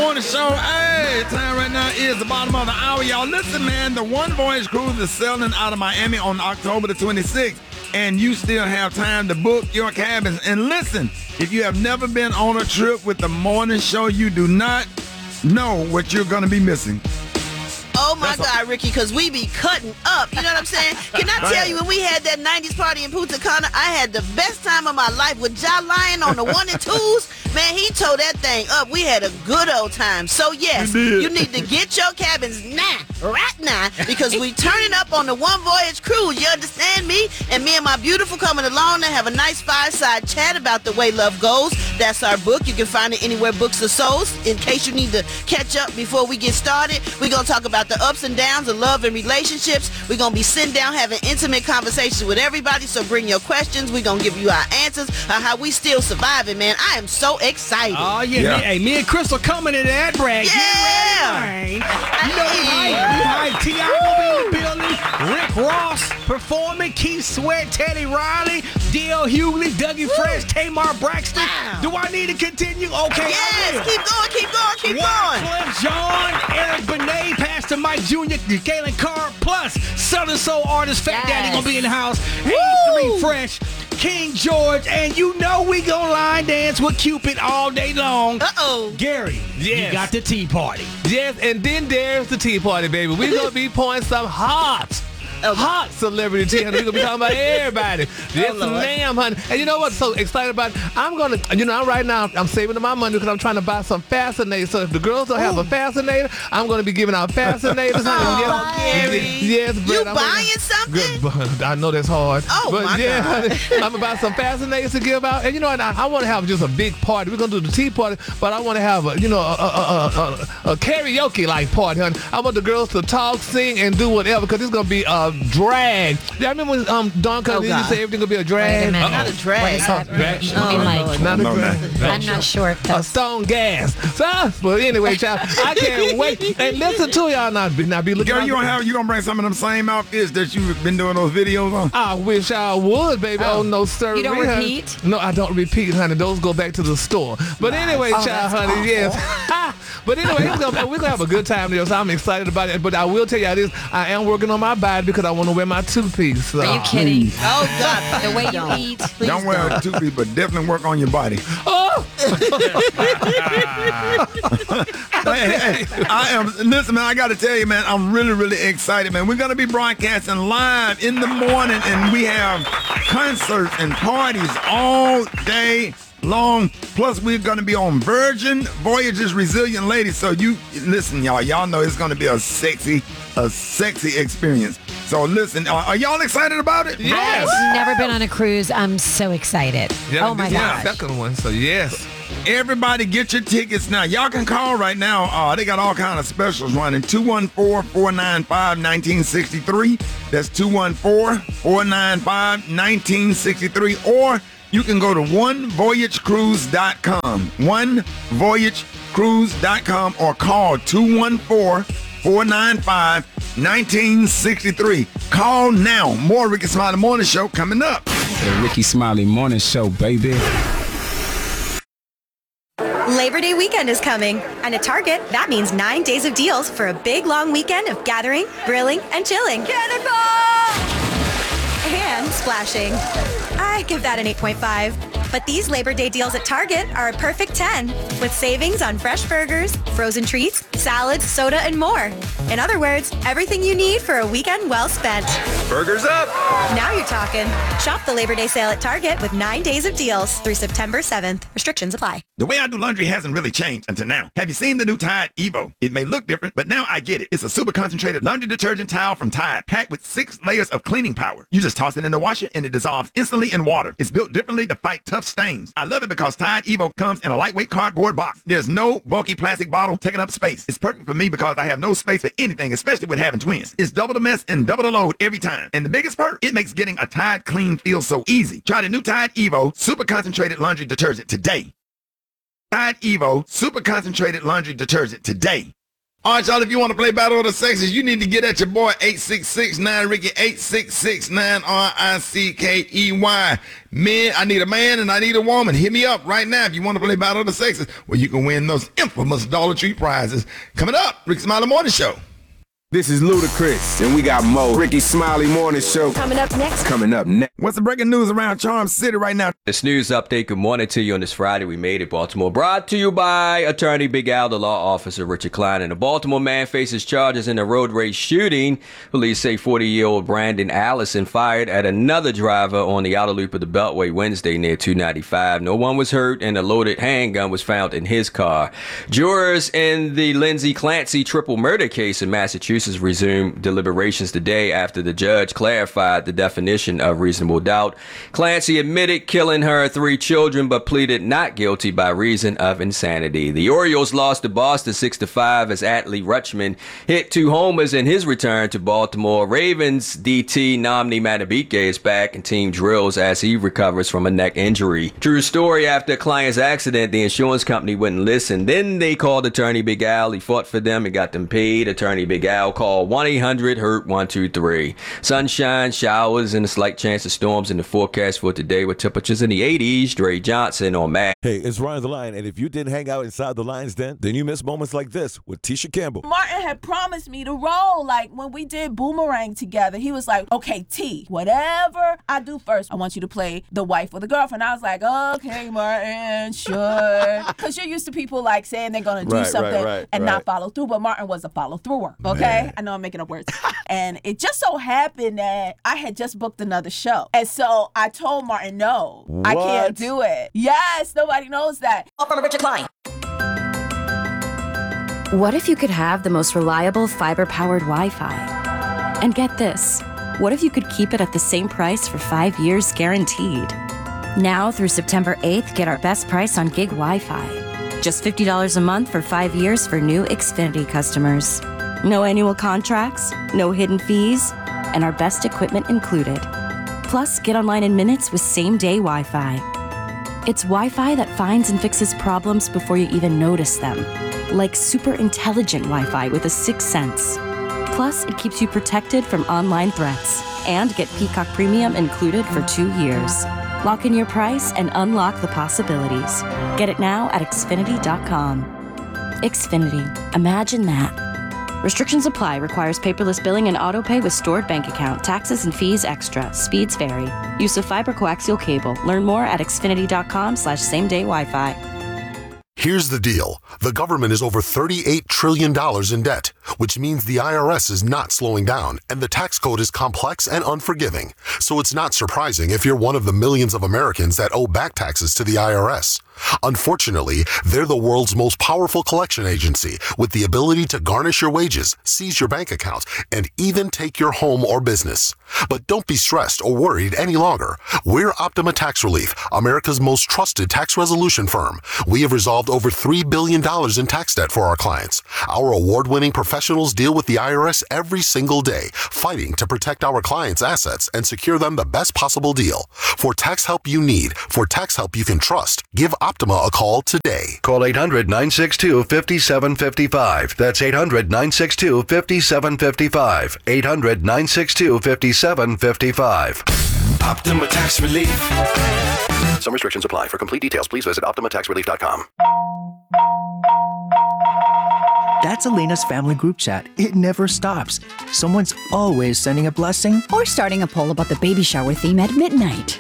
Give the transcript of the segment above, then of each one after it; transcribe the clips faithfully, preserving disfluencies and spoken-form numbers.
Morning Show. Hey, time right now is the bottom of the hour, y'all. Listen, man, the One Voyage Cruise is sailing out of Miami on October the twenty-sixth, and you still have time to book your cabins. And listen, if you have never been on a trip with the Morning Show, you do not know what you're going to be missing. Oh, my That's God, Ricky, because we be cutting up. You know what I'm saying? Can I tell you, when we had that nineties party in Punta Cana, I had the best time of my life with Ja Lion on the one and twos. Man, he tore that thing up. We had a good old time. So, yes, You you need to get your cabins now, right now, because we turning up on the One Voyage Cruise. You understand me? And me and my beautiful coming along and have a nice fireside chat about the way love goes. That's our book. You can find it anywhere books are sold. In case you need to catch up before we get started, we're going to talk about the ups and downs of love and relationships. We're going to be sitting down having intimate conversations with everybody, so bring your questions. We're going to give you our answers on how we still surviving, man. I am so excited. Oh, yeah. Yeah. Me, hey, me and Chris are coming to that, Brad. Yeah. Get ready, man. You know, we hype. T I will be in the building. Rick Ross performing. Keith Sweat, Teddy Riley, D L Hughley, Dougie Fresh, Tamar Braxton. Wow. Do I need to continue? Okay, I will. Yes, keep going, keep going, keep going. Wyclef Jean, Eric Benet, Pastor Mike Junior, Galen Carr, plus Southern Soul artist Fat Yes. Daddy gonna be in the house. Woo! Three Fresh, King George, and you know we gonna line dance with Cupid all day long. Uh-oh. Gary, Yes. you got the tea party. Yes, and then there's the tea party, baby. We're going to be pouring some hot, Oh, hot celebrity tea, honey. We're going to be talking about everybody. Yes, Lord. ma'am, honey. And you know what's so excited about it? I'm going to, you know, right now, I'm saving my money because I'm trying to buy some fascinators. So if the girls don't have a fascinator, I'm going to be giving out fascinators. honey. Oh, yes, Gary. yes, You Brett, I'm gonna- buying something? Good, I know that's hard. Oh, but my yeah, God. honey, I'm about some fascinators to give out. And you know what? I, I want to have just a big party. We're going to do the tea party, but I want to have a, you know, a, a, a, a, a karaoke-like party, honey. I want the girls to talk, sing, and do whatever because it's going to be a drag. Yeah, I remember when um, Don Oh, Cutler used to God. say everything going to be a Wait a drag. minute. Not a drag. What is that? Drag. I mean, like, Not a No, drag. no. I'm not sure if A that's... stone gas. So, but anyway, child, I can't wait. And listen to y'all now. Be, now be looking Girl, out you for- gonna have you gonna bring some of them same outfits that you've been doing those videos on? I wish I would, baby. Oh, Oh. no, sir. You don't honey. repeat? No, I don't repeat, honey. Those go back to the store. But anyway, Oh, child, that's honey, awful. yes. But anyway, it's gonna, we're going to have a good time there, so I'm excited about it. But I will tell you this, I am working on my body because I want to wear my two-piece. So. Are you kidding? Oh, God. The way you Don't. eat, please Don't wear a two-piece, but definitely work on your body. Oh! hey, hey, I am. Listen, man, I got to tell you, man, I'm really, really excited, man. We're going to be broadcasting live in the morning, and we have concerts and parties all day long. Plus, we're going to be on Virgin Voyages Resilient Ladies. So you listen, y'all. Y'all know it's going to be a sexy, a sexy experience. So listen, are, are y'all excited about it? Yes. I've never been on a cruise. I'm so excited. Yeah, Oh, my this is the gosh. second one, so yes. Everybody get your tickets now. Y'all can call right now. Uh, they got all kind of specials running. two one four, four nine five, one nine six three. That's two one four, four nine five, one nine six three. Or you can go to one voyage cruise dot com. one voyage cruise dot com or call two one four, four nine five, one nine six three. Call now. More Ricky Smiley Morning Show coming up. The Ricky Smiley Morning Show, baby. Labor Day weekend is coming, and at Target, that means nine days of deals for a big, long weekend of gathering, grilling, and chilling. Cannonball! And splashing. I give that an eight point five. But these Labor Day deals at Target are a perfect ten, with savings on fresh burgers, frozen treats, salads, soda, and more. In other words, everything you need for a weekend well spent. Burgers up! Now you're talking. Shop the Labor Day sale at Target with nine days of deals through September seventh. Restrictions apply. The way I do laundry hasn't really changed until now. Have you seen the new Tide Evo? It may look different, but now I get it. It's a super concentrated laundry detergent towel from Tide, packed with six layers of cleaning power. You just toss it in the washer and it dissolves instantly in water. It's built differently to fight tough stains. I love it because Tide Evo comes in a lightweight cardboard box. There's no bulky plastic bottle taking up space. It's perfect for me because I have no space for anything, especially with having twins. It's double the mess and double the load every time. And the biggest perk, it makes getting a Tide clean feel so easy. Try the new Tide Evo super concentrated laundry detergent today. Tide Evo super concentrated laundry detergent today. All right, y'all, if you want to play Battle of the Sexes, you need to get at your boy eight six six nine Ricky, eight six six nine R I C K E Y. Men, I need a man and I need a woman. Hit me up right now if you want to play Battle of the Sexes, where you can win those infamous Dollar Tree prizes. Coming up, Ricky Smiley Morning Show. This is Ludacris, and we got Mo. Ricky Smiley Morning Show. Coming up next. Coming up next. What's the breaking news around Charm City right now? This news update, good morning to you on this Friday. We made it, Baltimore. Brought to you by attorney Big Al, the law officer Richard Klein. And a Baltimore man faces charges in a road rage shooting. Police say forty-year-old Brandon Allison fired at another driver on the outer loop of the Beltway Wednesday near two ninety-five. No one was hurt, and a loaded handgun was found in his car. Jurors in the Lindsay Clancy triple murder case in Massachusetts resumed deliberations today after the judge clarified the definition of reasonable doubt. Clancy admitted killing her three children but pleaded not guilty by reason of insanity. The Orioles lost to Boston six to five as Adley Rutschman hit two homers in his return to Baltimore. Ravens D T Nomni Matabike is back in team drills as he recovers from a neck injury. True story, after a client's accident, the insurance company wouldn't listen. Then they called attorney Big Al. He fought for them and got them paid. Attorney Big Al called one eight hundred hurt one two three. Sunshine, showers, and a slight chance of storms in the forecast for today with temperatures in the eighties. Dre Johnson on Matt. Hey, it's Ryan the Lion, and if you didn't hang out inside the Lion's Den, then you miss moments like this with Tisha Campbell. Martin had promised me to roll, like when we did Boomerang together. He was like, okay, T, whatever I do first, I want you to play the wife or the girlfriend. I was like, okay, Martin, sure. Because you're used to people like saying they're going to do Right, something right, right, and right. not follow through, but Martin was a follow-througher, okay? Man. I know I'm making up words. And it just so happened that I had just booked another show. And so I told Martin, no, I What? can't do it. Yes, nobody knows that. All from Richard Klein. What if you could have the most reliable fiber-powered Wi-Fi? And get this, what if you could keep it at the same price for five years guaranteed? Now through September eighth, get our best price on gig Wi-Fi. Just fifty dollars a month for five years for new Xfinity customers. No annual contracts, no hidden fees, and our best equipment included. Plus, get online in minutes with same-day Wi-Fi. It's Wi-Fi that finds and fixes problems before you even notice them. Like super intelligent Wi-Fi with a sixth sense. Plus, it keeps you protected from online threats. And get Peacock Premium included for two years. Lock in your price and unlock the possibilities. Get it now at Xfinity dot com. Xfinity. Imagine that. Restrictions apply. Requires paperless billing and autopay with stored bank account. Taxes and fees extra. Speeds vary. Use of fiber coaxial cable. Learn more at Xfinity dot com slash same day Wi-Fi. Here's the deal. The government is over thirty-eight trillion dollars in debt, which means the I R S is not slowing down, and the tax code is complex and unforgiving. So it's not surprising if you're one of the millions of Americans that owe back taxes to the I R S. Unfortunately, they're the world's most powerful collection agency with the ability to garnish your wages, seize your bank account, and even take your home or business. But don't be stressed or worried any longer. We're Optima Tax Relief, America's most trusted tax resolution firm. We have resolved over three billion dollars in tax debt for our clients. Our award-winning professionals deal with the I R S every single day, fighting to protect our clients' assets and secure them the best possible deal. For tax help you need, for tax help you can trust, give Optima a call today. Call eight hundred nine six two five seven five five. That's eight hundred nine six two five seven five five. eight hundred nine six two five seven five five. Optima Tax Relief. Some restrictions apply. For complete details, please visit optima tax relief dot com. That's Elena's family group chat. It never stops. Someone's always sending a blessing or starting a poll about the baby shower theme at midnight.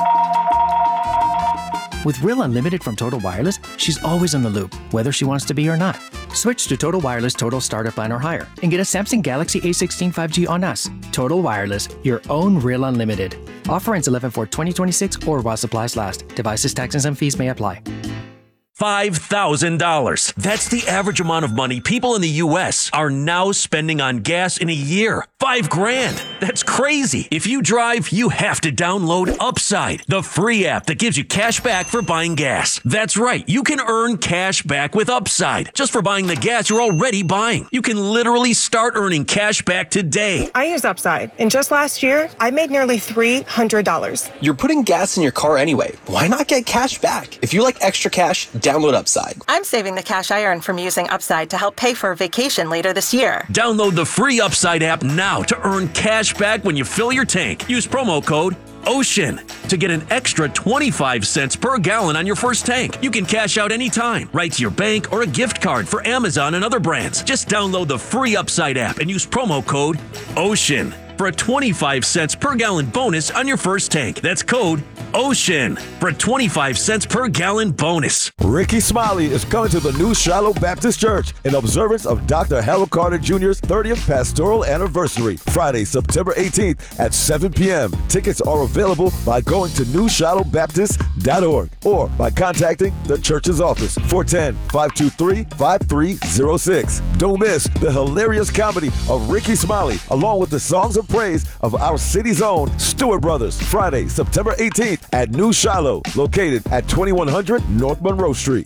With Real Unlimited from Total Wireless, she's always in the loop, whether she wants to be or not. Switch to Total Wireless Total Starter Plan or higher and get a Samsung Galaxy A sixteen five G on us. Total Wireless, your own Real Unlimited. Offer ends eleven four twenty twenty-six or while supplies last. Devices, taxes, and fees may apply. five thousand dollars. That's the average amount of money people in the U S are now spending on gas in a year. Five grand. That's crazy. If you drive, you have to download Upside, the free app that gives you cash back for buying gas. That's right. You can earn cash back with Upside just for buying the gas you're already buying. You can literally start earning cash back today. I use Upside, and just last year, I made nearly three hundred dollars. You're putting gas in your car anyway. Why not get cash back? If you like extra cash, download Upside. I'm saving the cash I earn from using Upside to help pay for a vacation later this year. Download the free Upside app now to earn cash back when you fill your tank. Use promo code OCEAN to get an extra twenty-five cents per gallon on your first tank. You can cash out anytime, right to your bank or a gift card for Amazon and other brands. Just download the free Upside app and use promo code OCEAN for a twenty-five cents per gallon bonus on your first tank. That's code OCEAN for a twenty-five cents per gallon bonus. Ricky Smiley is coming to the New Shiloh Baptist Church in observance of Doctor Harold Carter Junior's thirtieth pastoral anniversary, Friday, September eighteenth at seven p.m. Tickets are available by going to new shiloh baptist dot org or by contacting the church's office, four one zero, five two three, five three zero six. Don't miss the hilarious comedy of Ricky Smiley along with the songs of praise of our city's own Stewart Brothers, Friday, September eighteenth at New Shiloh, located at twenty-one hundred North Monroe Street.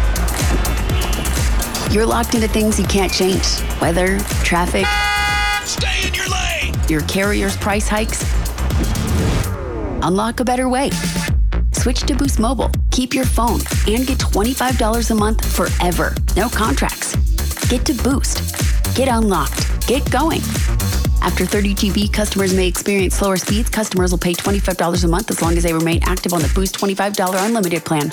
You're locked into things you can't change. Weather, traffic. Stay in your lane! Your carrier's price hikes. Unlock a better way. Switch to Boost Mobile. Keep your phone and get twenty-five dollars a month forever. No contracts. Get to Boost. Get unlocked. Get going. After thirty G B, customers may experience slower speeds. Customers will pay twenty-five dollars a month as long as they remain active on the Boost twenty-five dollars unlimited plan.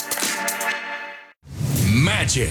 Magic.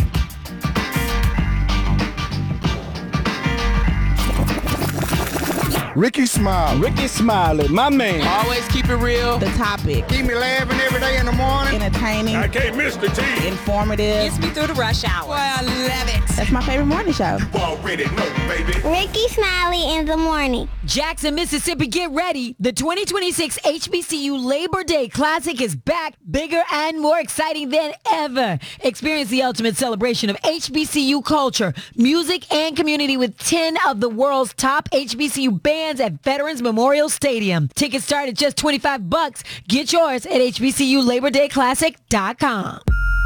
Ricky Smiley. Ricky Smiley, my man. Always keep it real. The topic. Keep me laughing every day in the morning. Entertaining. I can't miss the tea. Informative. Gets me through the rush hour. Boy, I love it. That's my favorite morning show. You already know, baby. Ricky Smiley in the morning. Jackson, Mississippi, get ready. The twenty twenty-six H B C U Labor Day Classic is back, bigger and more exciting than ever. Experience the ultimate celebration of H B C U culture, music, and community with ten of the world's top H B C U bands at Veterans Memorial Stadium. Tickets start at just twenty-five bucks. Get yours at H B C U Labor Day Classic dot com.